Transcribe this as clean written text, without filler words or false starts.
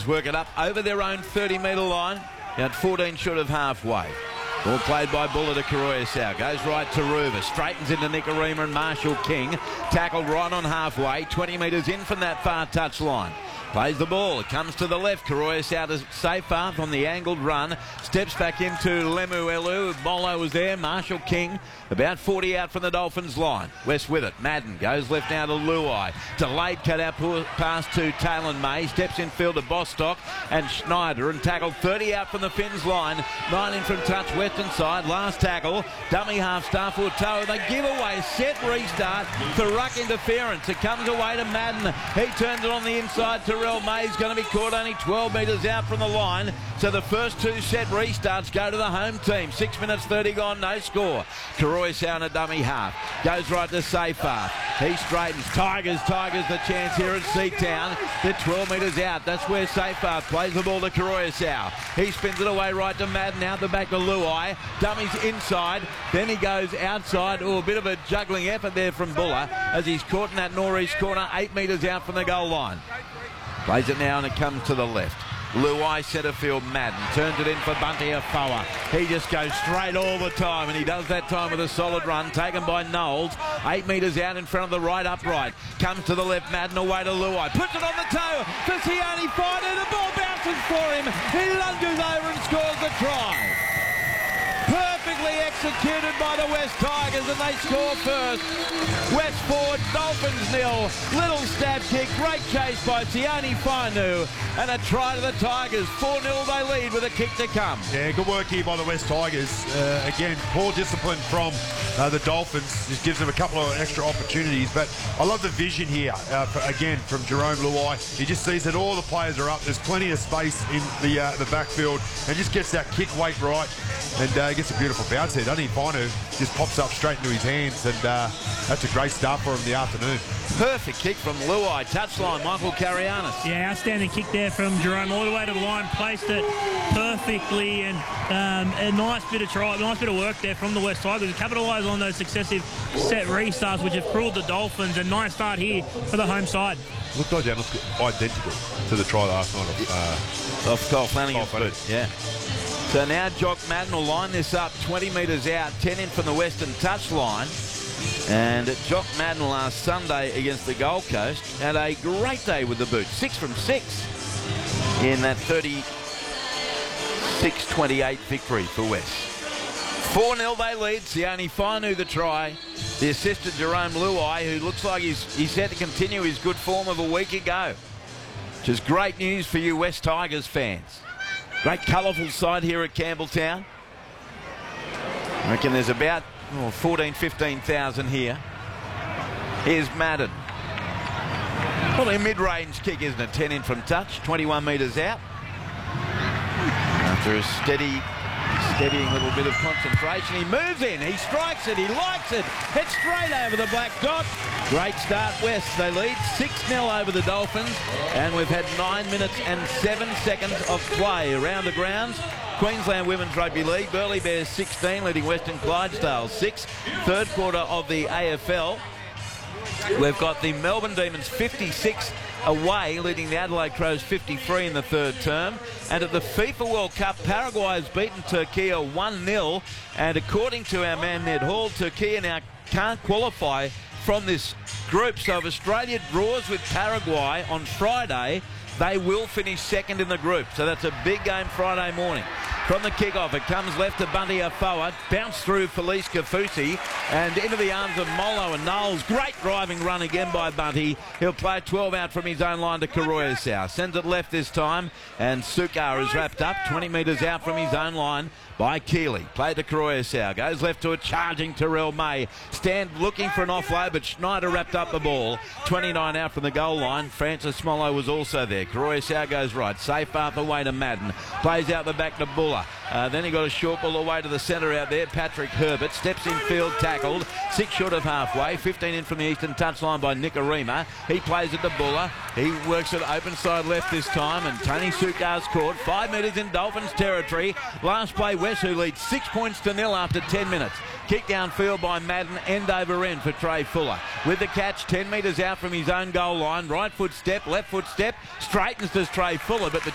Dolphins work it up over their own 30-metre line, at 14 short of halfway. Ball played by Buller to Karoyasau. Goes right to Ruva. Straightens into Nikorima and Marshall King. Tackled right on halfway. 20 metres in from that far touch line. Plays the ball. It comes to the left. Karoyasau to Seyfarth on the angled run. Steps back into Lemuelu. Molo was there. Marshall King about 40 out from the Dolphins line. West with it. Madden goes left now to Luai. Delayed cut out pass to Taylor May. Steps in field to Bostock and Schneider and tackled 30 out from the Finns line. 9 in from touch western side. Last tackle. Dummy half Starford toe. They give away. Set restart. The ruck interference. It comes away to Madden. He turns it on the inside. Terrell May's going to be caught only 12 metres out from the line. So the first two set restarts go to the home team. 6 minutes 30 gone. No score. Karoyasau a dummy half. Goes right to Seyfarth. He straightens. Tigers the chance here at Seatown. They're 12 metres out. That's where Seyfarth plays the ball to Karoyasau. He spins it away right to Madden. Out the back to Luai. Dummies inside. Then he goes outside. Oh, a bit of a juggling effort there from Buller as he's caught in that northeast corner. 8 metres out from the goal line. Plays it now and it comes to the left. Luai centre field. Madden turns it in for Bunty Afoa. He just goes straight all the time, and he does that time with a solid run taken by Knowles. 8 metres out in front of the right upright. Comes to the left. Madden away to Luai. Puts it on the toe for Sione Fainu. The ball bounces for him. He lunges over and scores the try. Perfectly executed by the West Tigers, and they score first. West forward, Dolphins 0. Little stab kick, great chase by Sione Fainu, and a try to the Tigers. 4-0 they lead with a kick to come. Yeah, good work here by the West Tigers. Again, poor discipline from the Dolphins. Just gives them a couple of extra opportunities. But I love the vision here, again, from Jerome Luai. He just sees that all the players are up. There's plenty of space in the backfield, and just gets that kick weight right. And gets a beautiful bounce here, doesn't he? Fainu just pops up straight into his hands, and that's a great start for him in the afternoon. Perfect kick from Luai. Touchline, Michael Carianis. Yeah, outstanding kick there from Jerome all the way to the line. Placed it perfectly, and a nice bit of work there from the West Tigers to capitalise on those successive set restarts which have cruelled the Dolphins. A nice start here for the home side. Looked identical to the try last night Off Kyle Flanagan's boot. Yeah. So now Jock Madden will line this up 20 metres out, 10 in from the western touchline. And Jock Madden last Sunday against the Gold Coast had a great day with the boot. 6 from 6 in that 36-28 victory for West. 4-0 they lead. Sione Fainu the try. The assist to Jerome Luai, who looks like he's set to continue his good form of a week ago. Which is great news for you West Tigers fans. Great colourful side here at Campbelltown. I reckon there's about 15,000 here. Here's Madden. Probably a mid-range kick, isn't it? 10 in from touch, 21 metres out. After a steadying little bit of concentration, he moves in, he strikes it, he likes it. Hits straight over the black dot. Great start, West. They lead 6-0 over the Dolphins, and we've had 9 minutes and 7 seconds of play around the grounds. Queensland Women's Rugby League, Burleigh Bears 16, leading Western Clydesdale 6. Third quarter of the AFL. We've got the Melbourne Demons 56 away, leading the Adelaide Crows 53 in the third term. And at the FIFA World Cup, Paraguay has beaten Turkey 1-0. And according to our man Ned Hall, Turkey now can't qualify from this group. So if Australia draws with Paraguay on Friday, they will finish second in the group. So that's a big game Friday morning. From the kickoff, it comes left to Bunty Afoa, bounced through Felice Kafusi and into the arms of Molo and Knowles. Great driving run again by Bunty. He'll play 12 out from his own line to Karoyasau. Sends it left this time, and Sukar is wrapped up 20 metres out from his own line by Keeley. Played to Karoyasau. Goes left to a charging Terrell May. Stand looking for an offload, but Schneider wrapped up the ball. 29 out from the goal line. Francis Smollo was also there. Karoyasau goes right. Seyfarth away to Madden. Plays out the back to Buller. Then he got a short ball away to the centre out there. Patrick Herbert steps in field, tackled. 6 short of halfway. 15 in from the eastern touchline by Nikorima. He plays it to Buller. He works it open side left this time, and Tony Sukar's caught. 5 metres in Dolphins territory. Last play, West, who leads 6 points to 0 after 10 minutes. Kick downfield by Madden, end over end for Trey Fuller. With the catch, 10 metres out from his own goal line. Right foot step, left foot step. Straightens to Trey Fuller, but the